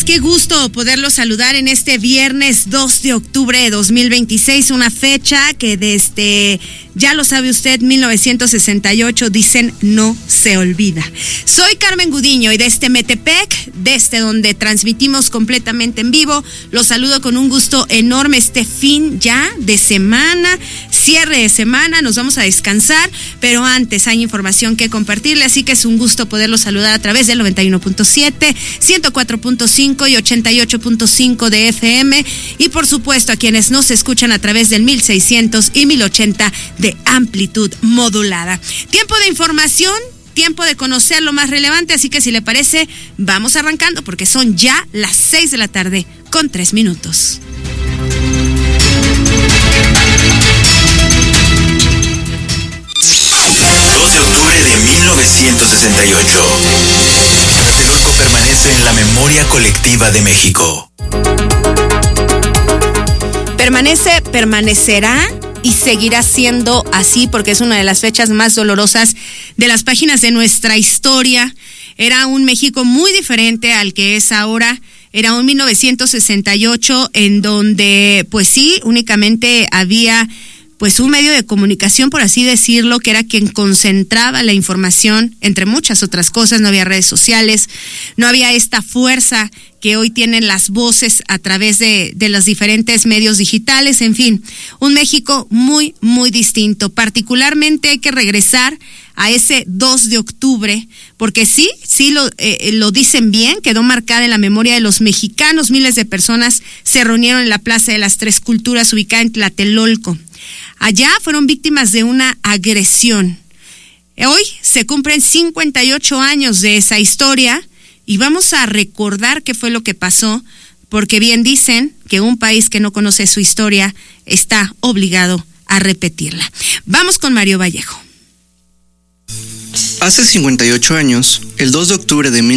Qué gusto poderlos saludar en este viernes 2 de octubre de 2026, una fecha que desde, ya lo sabe usted, 1968 dicen no se olvida. Soy Carmen Gudiño y desde Metepec, desde donde transmitimos completamente en vivo, los saludo con un gusto enorme este fin ya de semana, cierre de semana, nos vamos a descansar, pero antes hay información que compartirle, así que es un gusto poderlos saludar a través del 91.7, 104.5 y 88.5 de FM, y por supuesto a quienes nos escuchan a través del 1600 y 1080 de amplitud modulada. Tiempo de información, tiempo de conocer lo más relevante, así que si le parece, vamos arrancando porque son ya las 6 de la tarde con 3 minutos. De octubre de 1968. Tlatelolco permanece en la memoria colectiva de México. Permanecerá y seguirá siendo así porque es una de las fechas más dolorosas de las páginas de nuestra historia. Era un México muy diferente al que es ahora. Era un 1968 en donde, pues sí, únicamente había pues un medio de comunicación, por así decirlo, que era quien concentraba la información, entre muchas otras cosas. No había redes sociales, no había esta fuerza que hoy tienen las voces a través de los diferentes medios digitales, en fin, un México muy, muy distinto. Particularmente hay que regresar a ese 2 de octubre, porque sí lo dicen bien, quedó marcada en la memoria de los mexicanos. Miles de personas se reunieron en la Plaza de las Tres Culturas, ubicada en Tlatelolco. Allá fueron víctimas de una agresión. Hoy se cumplen 58 años de esa historia y vamos a recordar qué fue lo que pasó, porque bien dicen que un país que no conoce su historia está obligado a repetirla. Vamos con Mario Vallejo. Hace 58 años, el 2 de octubre de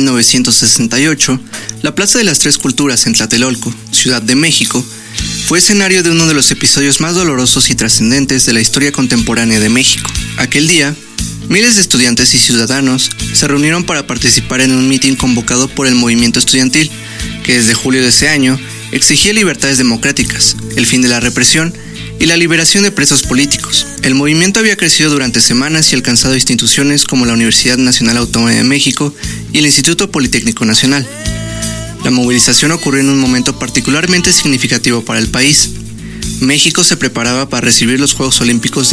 1968, la Plaza de las Tres Culturas en Tlatelolco, Ciudad de México, fue escenario de uno de los episodios más dolorosos y trascendentes de la historia contemporánea de México. Aquel día, miles de estudiantes y ciudadanos se reunieron para participar en un mitin convocado por el movimiento estudiantil, que desde julio de ese año exigía libertades democráticas, el fin de la represión y la liberación de presos políticos. El movimiento había crecido durante semanas y alcanzado instituciones como la Universidad Nacional Autónoma de México y el Instituto Politécnico Nacional. La movilización ocurrió en un momento particularmente significativo para el país. México se preparaba para recibir los Juegos Olímpicos de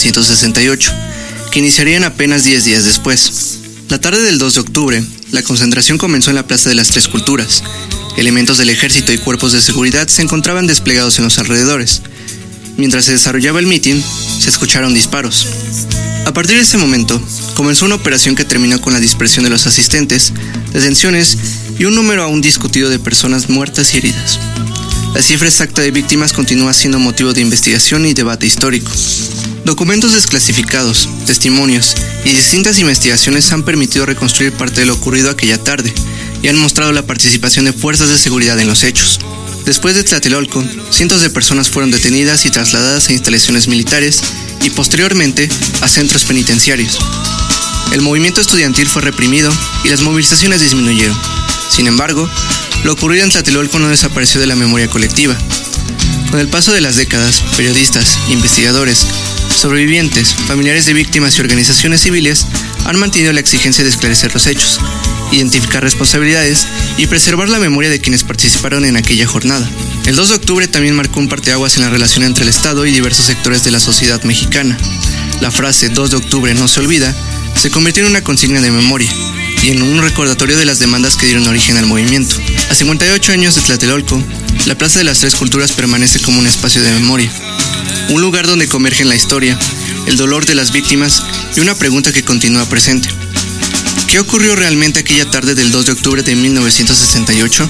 1968, que iniciarían apenas 10 días después. La tarde del 2 de octubre, la concentración comenzó en la Plaza de las Tres Culturas. Elementos del ejército y cuerpos de seguridad se encontraban desplegados en los alrededores. Mientras se desarrollaba el mitin, se escucharon disparos. A partir de ese momento, comenzó una operación que terminó con la dispersión de los asistentes, detenciones y un número aún discutido de personas muertas y heridas. La cifra exacta de víctimas continúa siendo motivo de investigación y debate histórico. Documentos desclasificados, testimonios y distintas investigaciones han permitido reconstruir parte de lo ocurrido aquella tarde y han mostrado la participación de fuerzas de seguridad en los hechos. Después de Tlatelolco, cientos de personas fueron detenidas y trasladadas a instalaciones militares y posteriormente a centros penitenciarios. El movimiento estudiantil fue reprimido y las movilizaciones disminuyeron. Sin embargo, lo ocurrido en Tlatelolco no desapareció de la memoria colectiva. Con el paso de las décadas, periodistas, investigadores, sobrevivientes, familiares de víctimas y organizaciones civiles han mantenido la exigencia de esclarecer los hechos, identificar responsabilidades y preservar la memoria de quienes participaron en aquella jornada. El 2 de octubre también marcó un parteaguas en la relación entre el Estado y diversos sectores de la sociedad mexicana. La frase 2 de octubre no se olvida se convirtió en una consigna de memoria y en un recordatorio de las demandas que dieron origen al movimiento. A 58 años de Tlatelolco, la Plaza de las Tres Culturas permanece como un espacio de memoria, un lugar donde convergen la historia, el dolor de las víctimas y una pregunta que continúa presente. ¿Qué ocurrió realmente aquella tarde del 2 de octubre de 1968?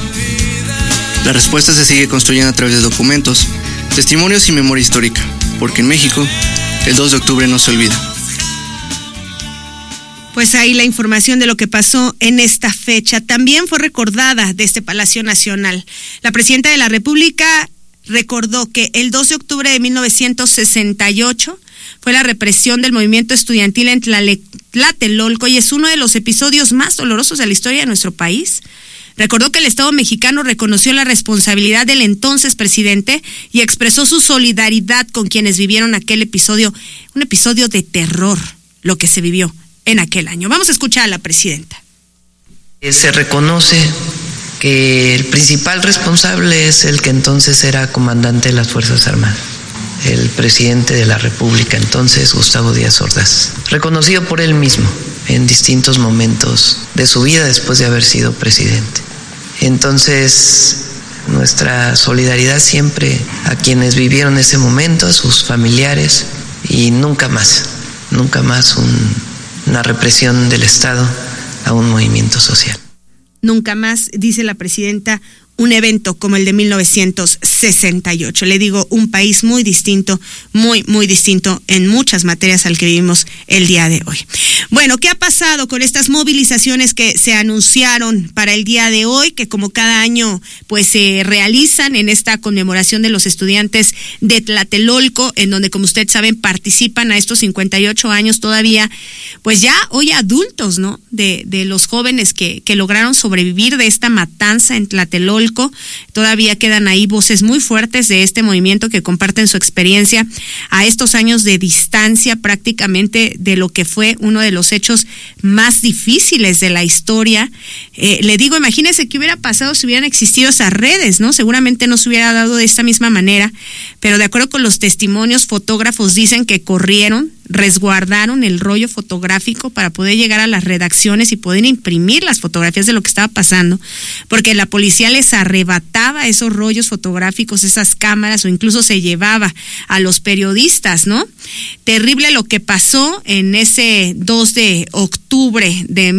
La respuesta se sigue construyendo a través de documentos, testimonios y memoria histórica, porque en México, el 2 de octubre no se olvida. Pues ahí la información de lo que pasó en esta fecha. También fue recordada desde Palacio Nacional. La presidenta de la República recordó que el 2 de octubre de 1968 fue la represión del movimiento estudiantil en Tlatelolco y es uno de los episodios más dolorosos de la historia de nuestro país. Recordó que el Estado mexicano reconoció la responsabilidad del entonces presidente y expresó su solidaridad con quienes vivieron aquel episodio, un episodio de terror, lo que se vivió en aquel año. Vamos a escuchar a la presidenta. Se reconoce que el principal responsable es el que entonces era comandante de las Fuerzas Armadas, el presidente de la República entonces, Gustavo Díaz Ordaz, reconocido por él mismo en distintos momentos de su vida después de haber sido presidente. Entonces, nuestra solidaridad siempre a quienes vivieron ese momento, a sus familiares, y nunca más una represión del Estado a un movimiento social. Nunca más, dice la presidenta, un evento como el de 1968. Le digo, un país muy distinto, muy, muy distinto en muchas materias al que vivimos el día de hoy. Bueno, ¿qué ha pasado con estas movilizaciones que se anunciaron para el día de hoy, que como cada año pues se realizan en esta conmemoración de los estudiantes de Tlatelolco, en donde, como ustedes saben, participan a estos 58 años todavía, pues ya hoy adultos, ¿no? De los jóvenes que lograron sobrevivir de esta matanza en Tlatelolco. Todavía quedan ahí voces muy fuertes de este movimiento que comparten su experiencia a estos años de distancia prácticamente de lo que fue uno de los hechos más difíciles de la historia. Le digo, imagínense qué hubiera pasado si hubieran existido esas redes, ¿no? Seguramente no se hubiera dado de esta misma manera, pero de acuerdo con los testimonios, fotógrafos dicen que corrieron, resguardaron el rollo fotográfico para poder llegar a las redacciones y poder imprimir las fotografías de lo que estaba pasando, porque la policía les arrebataba esos rollos fotográficos, esas cámaras, o incluso se llevaba a los periodistas, ¿no? Terrible lo que pasó en ese 2 de octubre de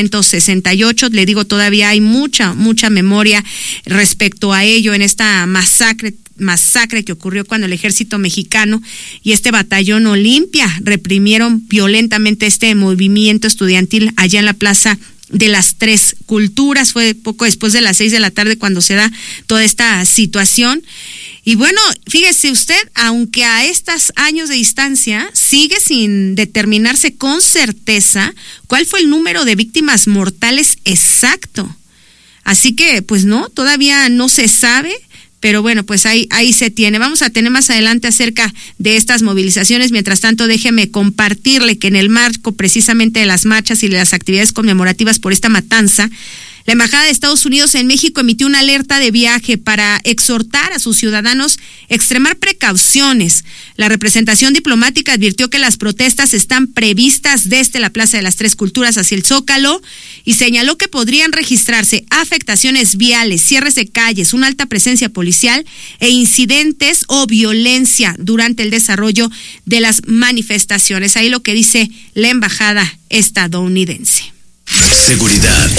1968. Le digo, todavía hay mucha memoria respecto a ello en esta masacre que ocurrió cuando el ejército mexicano y este batallón Olimpia reprimieron violentamente este movimiento estudiantil allá en la Plaza de las Tres Culturas. Fue poco después de las 6 de la tarde cuando se da toda esta situación. Y bueno, fíjese usted, aunque a estos años de distancia sigue sin determinarse con certeza cuál fue el número de víctimas mortales exacto. Así que, pues no, todavía no se sabe. Pero bueno, pues ahí se tiene. Vamos a tener más adelante acerca de estas movilizaciones. Mientras tanto, déjeme compartirle que en el marco precisamente de las marchas y de las actividades conmemorativas por esta matanza, la Embajada de Estados Unidos en México emitió una alerta de viaje para exhortar a sus ciudadanos a extremar precauciones. La representación diplomática advirtió que las protestas están previstas desde la Plaza de las Tres Culturas hacia el Zócalo y señaló que podrían registrarse afectaciones viales, cierres de calles, una alta presencia policial e incidentes o violencia durante el desarrollo de las manifestaciones. Ahí lo que dice la Embajada estadounidense. Seguridad.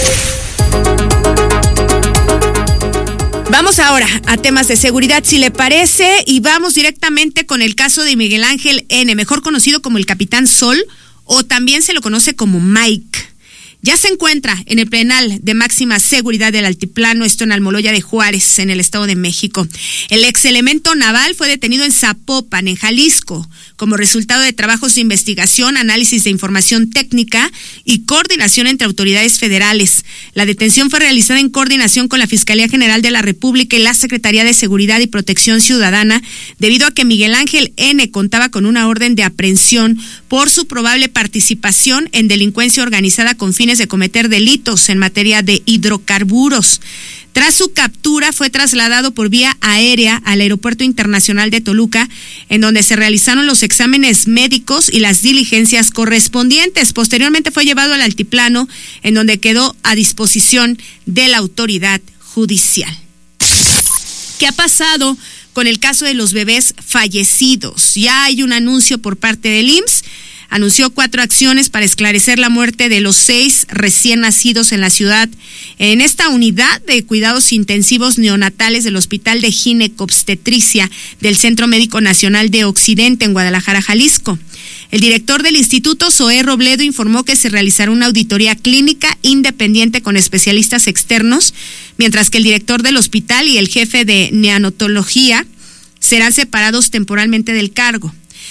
Vamos ahora a temas de seguridad, si le parece, y vamos directamente con el caso de Miguel Ángel N., mejor conocido como el Capitán Sol, o también se lo conoce como Mike. Ya se encuentra en el penal de máxima seguridad del Altiplano, esto en Almoloya de Juárez, en el Estado de México. El ex elemento naval fue detenido en Zapopan, en Jalisco, como resultado de trabajos de investigación, análisis de información técnica y coordinación entre autoridades federales. La detención fue realizada en coordinación con la Fiscalía General de la República y la Secretaría de Seguridad y Protección Ciudadana, debido a que Miguel Ángel N. contaba con una orden de aprehensión por su probable participación en delincuencia organizada con fines de cometer delitos en materia de hidrocarburos. Tras su captura, fue trasladado por vía aérea al Aeropuerto Internacional de Toluca, en donde se realizaron los exámenes médicos y las diligencias correspondientes. Posteriormente fue llevado al Altiplano, en donde quedó a disposición de la autoridad judicial. ¿Qué ha pasado con el caso de los bebés fallecidos? Ya hay un anuncio por parte del IMSS. Anunció 4 acciones para esclarecer la muerte de los 6 recién nacidos en la ciudad, en esta unidad de cuidados intensivos neonatales del Hospital de Ginecobstetricia del Centro Médico Nacional de Occidente en Guadalajara, Jalisco. El director del instituto, Zoé Robledo, informó que se realizará una auditoría clínica independiente con especialistas externos, mientras que el director del hospital y el jefe de neonatología serán separados temporalmente del cargo.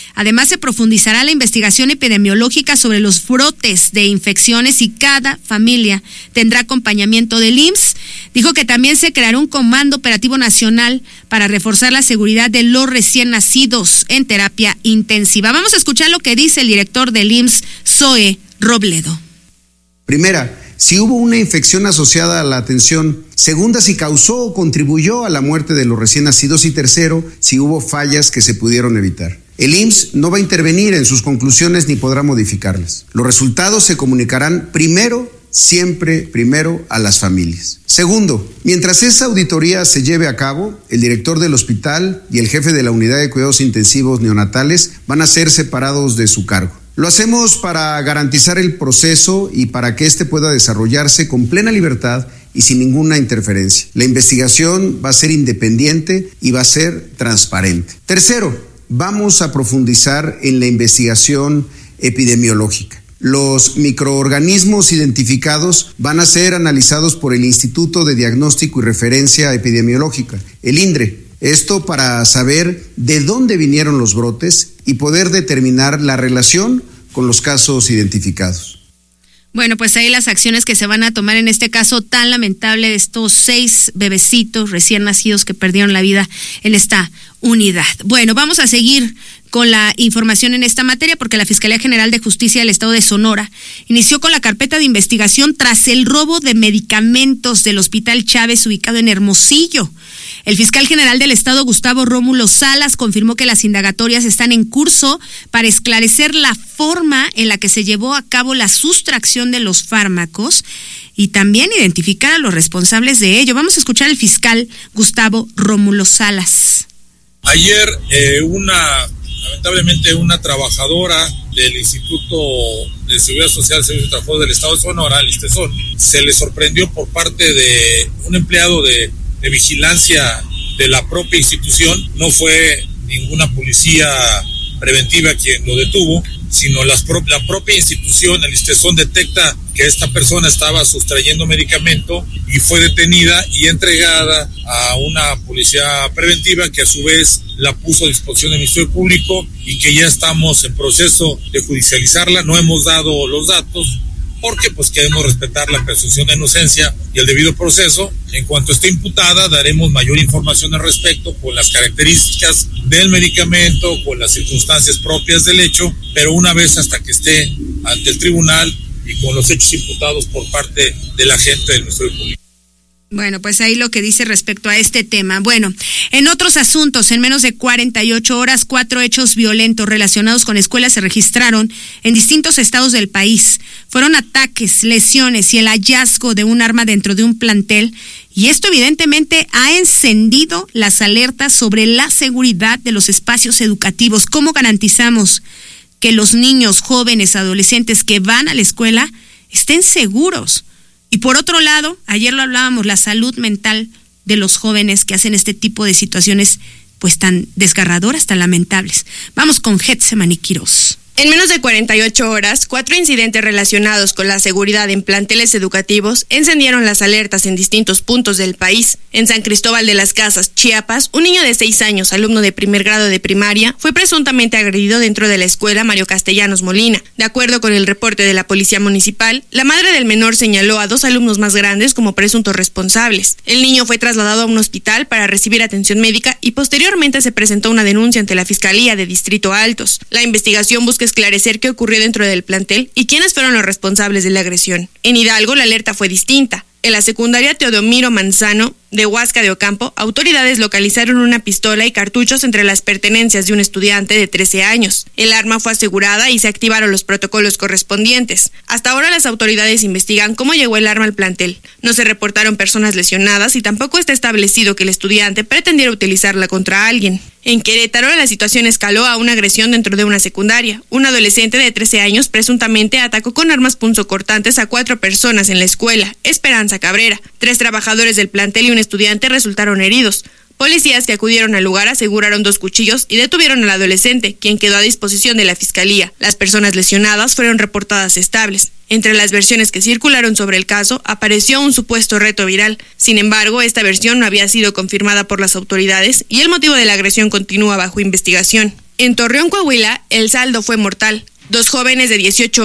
Además, se profundizará la investigación epidemiológica sobre los brotes de infecciones y cada familia tendrá acompañamiento del IMSS. Dijo que también se creará un comando operativo nacional para reforzar la seguridad de los recién nacidos en terapia intensiva. Vamos a escuchar lo que dice el director del IMSS, Zoe Robledo. Primera, si hubo una infección asociada a la atención. Segunda, si causó o contribuyó a la muerte de los recién nacidos. Y tercero, si hubo fallas que se pudieron evitar. El IMSS no va a intervenir en sus conclusiones ni podrá modificarlas. Los resultados se comunicarán siempre primero a las familias. Segundo, mientras esa auditoría se lleve a cabo, el director del hospital y el jefe de la unidad de cuidados intensivos neonatales van a ser separados de su cargo. Lo hacemos para garantizar el proceso y para que éste pueda desarrollarse con plena libertad y sin ninguna interferencia. La investigación va a ser independiente y va a ser transparente. Tercero, vamos a profundizar en la investigación epidemiológica. Los microorganismos identificados van a ser analizados por el Instituto de Diagnóstico y Referencia Epidemiológica, el INDRE. Esto para saber de dónde vinieron los brotes y poder determinar la relación con los casos identificados. Bueno, pues ahí las acciones que se van a tomar en este caso tan lamentable de estos 6 bebecitos recién nacidos que perdieron la vida en esta unidad. Bueno, vamos a seguir con la información en esta materia porque la Fiscalía General de Justicia del Estado de Sonora inició con la carpeta de investigación tras el robo de medicamentos del Hospital Chávez ubicado en Hermosillo. El fiscal general del Estado, Gustavo Rómulo Salas, confirmó que las indagatorias están en curso para esclarecer la forma en la que se llevó a cabo la sustracción de los fármacos y también identificar a los responsables de ello. Vamos a escuchar al fiscal Gustavo Rómulo Salas. Ayer lamentablemente una trabajadora del Instituto de Seguridad Social, Servicio de Trabajo del Estado de Sonora, el ISTESON, se le sorprendió por parte de un empleado de vigilancia de la propia institución. No fue ninguna policía preventiva quien lo detuvo, sino la propia institución, el ISTESON, detecta que esta persona estaba sustrayendo medicamento y fue detenida y entregada a una policía preventiva que a su vez la puso a disposición del Ministerio Público y que ya estamos en proceso de judicializarla. No hemos dado los datos porque pues queremos respetar la presunción de inocencia y el debido proceso. En cuanto esté imputada, daremos mayor información al respecto con las características del medicamento, con las circunstancias propias del hecho, pero una vez hasta que esté ante el tribunal y con los hechos imputados por parte de la gente del Ministerio Público. Bueno, pues ahí lo que dice respecto a este tema. Bueno, en otros asuntos, en menos de 48 horas, 4 hechos violentos relacionados con escuelas se registraron en distintos estados del país. Fueron ataques, lesiones y el hallazgo de un arma dentro de un plantel. Y esto evidentemente ha encendido las alertas sobre la seguridad de los espacios educativos. ¿Cómo garantizamos que los niños, jóvenes, adolescentes que van a la escuela estén seguros? Y por otro lado, ayer lo hablábamos, la salud mental de los jóvenes que hacen este tipo de situaciones pues tan desgarradoras, tan lamentables. Vamos con Getsemani Quirós. En menos de 48 horas, 4 incidentes relacionados con la seguridad en planteles educativos encendieron las alertas en distintos puntos del país. En San Cristóbal de las Casas, Chiapas, un niño de 6 años, alumno de primer grado de primaria, fue presuntamente agredido dentro de la escuela Mario Castellanos Molina. De acuerdo con el reporte de la Policía Municipal, la madre del menor señaló a 2 alumnos más grandes como presuntos responsables. El niño fue trasladado a un hospital para recibir atención médica y posteriormente se presentó una denuncia ante la Fiscalía de Distrito Altos. La investigación busca esclarecer qué ocurrió dentro del plantel y quiénes fueron los responsables de la agresión. En Hidalgo, la alerta fue distinta. En la secundaria Teodomiro Manzano de Huasca de Ocampo, autoridades localizaron una pistola y cartuchos entre las pertenencias de un estudiante de 13 años. El arma fue asegurada y se activaron los protocolos correspondientes. Hasta ahora las autoridades investigan cómo llegó el arma al plantel. No se reportaron personas lesionadas y tampoco está establecido que el estudiante pretendiera utilizarla contra alguien. En Querétaro, la situación escaló a una agresión dentro de una secundaria. Un adolescente de 13 años presuntamente atacó con armas punzocortantes a 4 personas en la escuela, Esperanza Cabrera. 3 trabajadores del plantel y un estudiante resultaron heridos. Policías que acudieron al lugar aseguraron 2 cuchillos y detuvieron al adolescente, quien quedó a disposición de la Fiscalía. Las personas lesionadas fueron reportadas estables. Entre las versiones que circularon sobre el caso, apareció un supuesto reto viral. Sin embargo, esta versión no había sido confirmada por las autoridades y el motivo de la agresión continúa bajo investigación. En Torreón, Coahuila, el saldo fue mortal. 2 jóvenes de 18